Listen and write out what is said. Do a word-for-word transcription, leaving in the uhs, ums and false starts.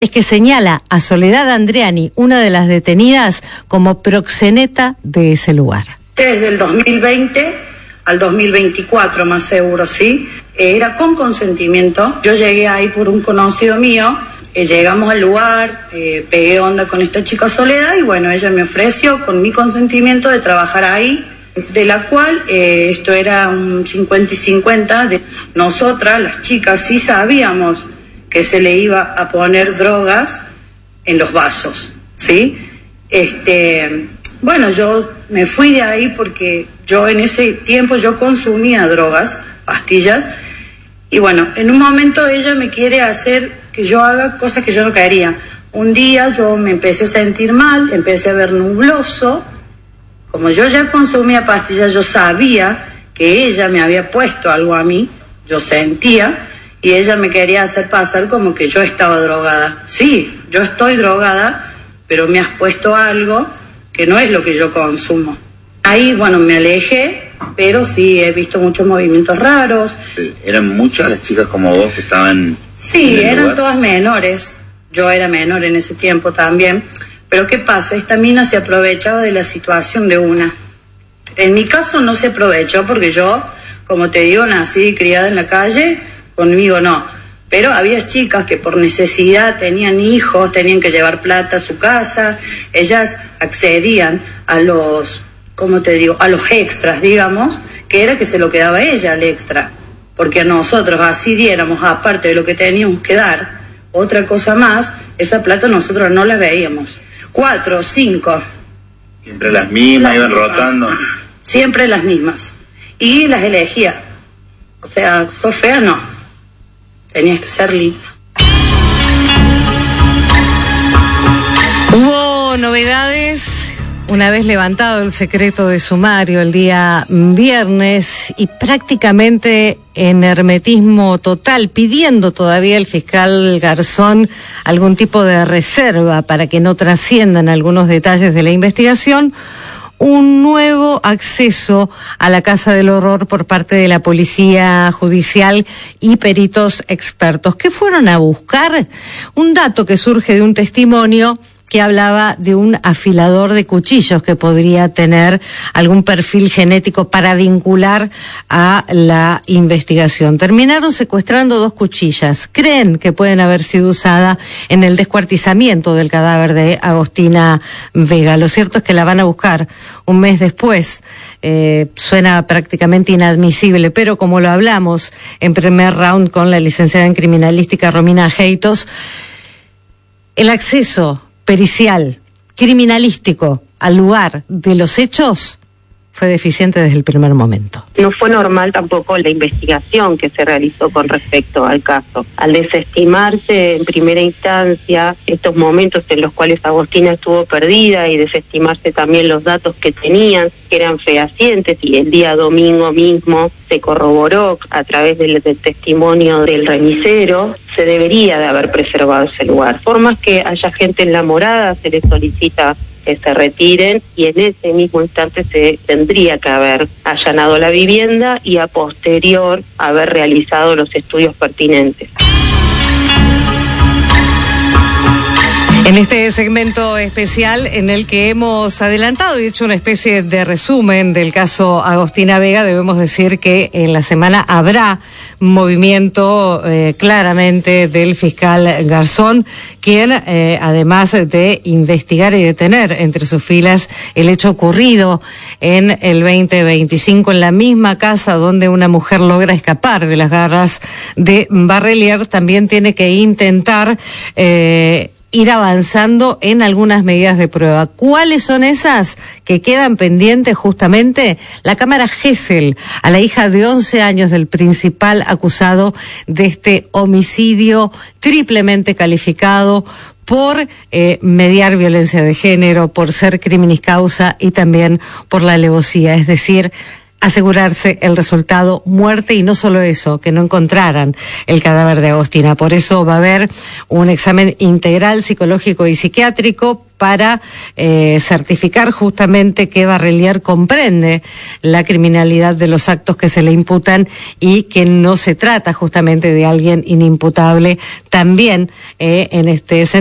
es que señala a Soledad Andreani, una de las detenidas, como proxeneta de ese lugar. Desde el dos mil veinte al dos mil veinticuatro, más seguro, ¿sí? Era con consentimiento. Yo llegué ahí por un conocido mío, eh, llegamos al lugar, eh, pegué onda con esta chica Soledad y bueno, ella me ofreció con mi consentimiento de trabajar ahí, de la cual eh, esto era un cincuenta y cincuenta. De nosotras, las chicas, sí sabíamos que se le iba a poner drogas en los vasos, ¿sí? Este, bueno, yo me fui de ahí porque yo en ese tiempo yo consumía drogas, pastillas, y bueno, en un momento ella me quiere hacer que yo haga cosas que yo no quería. Un día yo me empecé a sentir mal, empecé a ver nubloso. Como yo ya consumía pastillas, yo sabía que ella me había puesto algo a mí, yo sentía, y ella me quería hacer pasar como que yo estaba drogada. Sí, yo estoy drogada, pero me has puesto algo que no es lo que yo consumo. Ahí, bueno, me alejé, pero sí he visto muchos movimientos raros. ¿Eran muchas las chicas como vos que estaban? Sí, eran lugar? Todas menores. Yo era menor en ese tiempo también. Pero ¿qué pasa? Esta mina se aprovechaba de la situación de una. En mi caso no se aprovechó porque yo, como te digo, nací criada en la calle, conmigo no. Pero había chicas que por necesidad tenían hijos, tenían que llevar plata a su casa, ellas accedían a los, ¿cómo te digo?, a los extras, digamos, que era que se lo quedaba ella el extra. Porque a nosotros así diéramos, aparte de lo que teníamos que dar, otra cosa más, esa plata nosotros no la veíamos. Cuatro, cinco. Siempre las mismas, las iban mismas. Rotando. Siempre las mismas. Y las elegía. O sea, sos fea, no. Tenías que ser linda. Hubo novedades una vez levantado el secreto de sumario el día viernes y prácticamente en hermetismo total, pidiendo todavía el fiscal Garzón algún tipo de reserva para que no trasciendan algunos detalles de la investigación, un nuevo acceso a la Casa del Horror por parte de la Policía Judicial y peritos expertos. ¿Qué fueron a buscar? Un dato que surge de un testimonio que hablaba de un afilador de cuchillos que podría tener algún perfil genético para vincular a la investigación. Terminaron secuestrando dos cuchillas. Creen que pueden haber sido usadas en el descuartizamiento del cadáver de Agostina Vega. Lo cierto es que la van a buscar un mes después. Eh, suena prácticamente inadmisible, pero como lo hablamos en primer round con la licenciada en criminalística Romina Heitos, el acceso pericial, criminalístico, al lugar de los hechos fue deficiente desde el primer momento. No fue normal tampoco la investigación que se realizó con respecto al caso. Al desestimarse en primera instancia estos momentos en los cuales Agostina estuvo perdida y desestimarse también los datos que tenían, que eran fehacientes, y el día domingo mismo se corroboró a través del, del testimonio del remisero, se debería de haber preservado ese lugar. Por más que haya gente en la morada, se les solicita que se retiren y en ese mismo instante se tendría que haber allanado la vivienda y a posterior haber realizado los estudios pertinentes. En este segmento especial en el que hemos adelantado y hecho una especie de resumen del caso Agostina Vega, debemos decir que en la semana habrá movimiento eh, claramente del fiscal Garzón, quien eh, además de investigar y detener entre sus filas el hecho ocurrido en el veinte veinticinco en la misma casa donde una mujer logra escapar de las garras de Barrelier, también tiene que intentar eh, ir avanzando en algunas medidas de prueba. ¿Cuáles son esas que quedan pendientes? Justamente la cámara Gesell a la hija de once años del principal acusado de este homicidio triplemente calificado por eh, mediar violencia de género, por ser criminis causa y también por la alevosía, es decir, asegurarse el resultado muerte, y no solo eso, que no encontraran el cadáver de Agostina. Por eso va a haber un examen integral psicológico y psiquiátrico para eh, certificar justamente que Barrelier comprende la criminalidad de los actos que se le imputan y que no se trata justamente de alguien inimputable también eh, en este sentido.